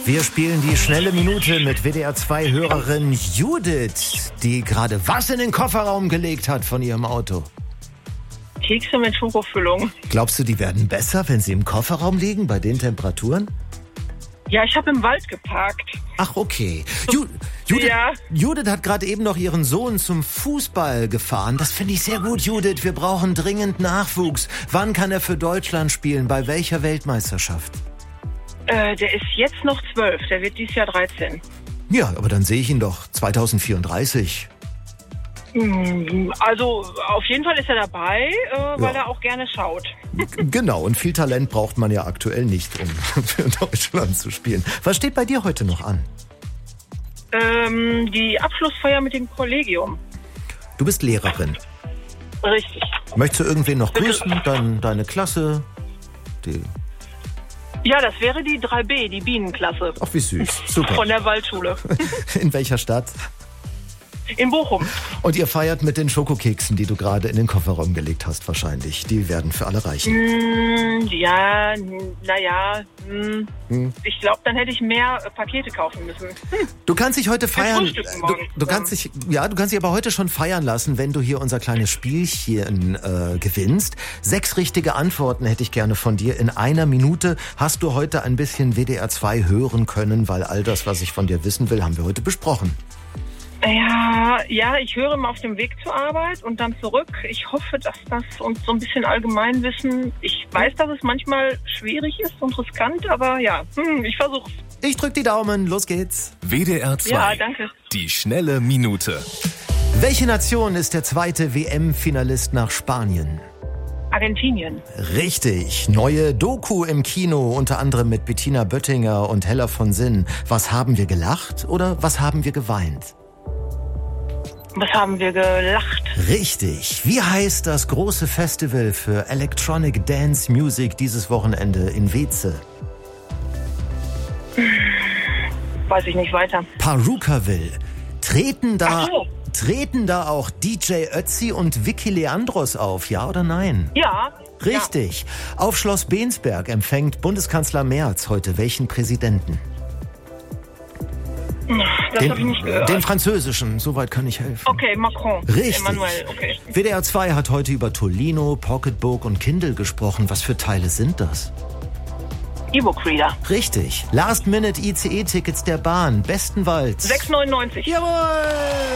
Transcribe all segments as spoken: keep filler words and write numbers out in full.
Wir spielen die schnelle Minute mit W D R zwei Hörerin Judith, die gerade was in den Kofferraum gelegt hat von ihrem Auto. Kekse mit Schokofüllung. Glaubst du, die werden besser, wenn sie im Kofferraum liegen, bei den Temperaturen? Ja, ich habe im Wald geparkt. Ach, okay. Ju- Judith, Ja. Judith hat gerade eben noch ihren Sohn zum Fußball gefahren. Das finde ich sehr gut, Judith. Wir brauchen dringend Nachwuchs. Wann kann er für Deutschland spielen? Bei welcher Weltmeisterschaft? Äh, der ist jetzt noch zwölf, der wird dieses Jahr dreizehn. Ja, aber dann sehe ich ihn doch zwanzig vierunddreißig. Mm, Also auf jeden Fall ist er dabei, äh, weil Ja. er auch gerne schaut. Genau, und viel Talent braucht man ja aktuell nicht, um für Deutschland zu spielen. Was steht bei dir heute noch an? Ähm, die Abschlussfeier mit dem Kollegium. Du bist Lehrerin. Richtig. Möchtest du irgendwen noch grüßen? Dein, deine Klasse? Die... Ja, das wäre die drei B, die Bienenklasse. Ach, wie süß. Super. Von der Waldschule. In welcher Stadt? In Bochum. Und ihr feiert mit den Schokokeksen, die du gerade in den Kofferraum gelegt hast, wahrscheinlich. Die werden für alle reichen. Mm, ja, naja. Mm, Hm. Ich glaube, dann hätte ich mehr äh, Pakete kaufen müssen. Hm. Du kannst dich heute feiern. frühstücken Du, morgen. du kannst dich, ja, du kannst dich aber heute schon feiern lassen, wenn du hier unser kleines Spielchen äh, gewinnst. Sechs richtige Antworten hätte ich gerne von dir. In einer Minute hast du heute ein bisschen W D R zwei hören können, weil all das, was ich von dir wissen will, haben wir heute besprochen. Ja, ja, ich höre mal auf dem Weg zur Arbeit und dann zurück. Ich hoffe, dass das uns so ein bisschen Allgemeinwissen. Ich weiß, dass es manchmal schwierig ist und riskant, aber ja, hm, ich versuch's. Ich drück die Daumen, los geht's. W D R zwei. Ja, danke. Die schnelle Minute. Welche Nation ist der zweite W M-Finalist nach Spanien? Argentinien. Richtig. Neue Doku im Kino, unter anderem mit Bettina Böttinger und Hella von Sinn. Was haben wir gelacht oder was haben wir geweint? Was haben wir gelacht? Richtig. Wie heißt das große Festival für Electronic Dance Music dieses Wochenende in Weze? Weiß ich nicht weiter. Perukaville. Treten da, Ach so. treten da auch D J Ötzi und Vicky Leandros auf, ja oder nein? Ja. Richtig. Auf Schloss Bensberg empfängt Bundeskanzler Merz heute welchen Präsidenten? Ja. Das habe ich Den, nicht gehört. den französischen, soweit kann ich helfen. Okay, Macron. Richtig. Emmanuel, okay. W D R zwei hat heute über Tolino, Pocketbook und Kindle gesprochen. Was für Teile sind das? E-Book Reader. Richtig. Last-Minute-I C E-Tickets der Bahn. Bestenwalds. sechs neunundneunzig. Jawohl!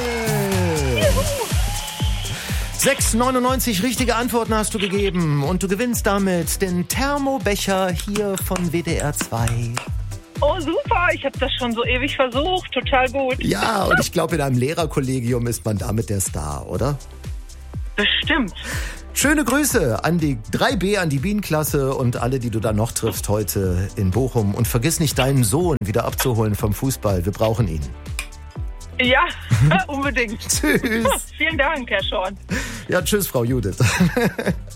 sechs neunundneunzig richtige Antworten hast du gegeben. Und du gewinnst damit den Thermobecher hier von W D R zwei. Oh, super. Ich habe das schon so ewig versucht. Total gut. Ja, und ich glaube, in einem Lehrerkollegium ist man damit der Star, oder? Bestimmt. Schöne Grüße an die drei B, an die Bienenklasse und alle, die du da noch triffst heute in Bochum. Und vergiss nicht, deinen Sohn wieder abzuholen vom Fußball. Wir brauchen ihn. Ja, unbedingt. Tschüss. Vielen Dank, Herr Schorn. Ja, tschüss, Frau Judith.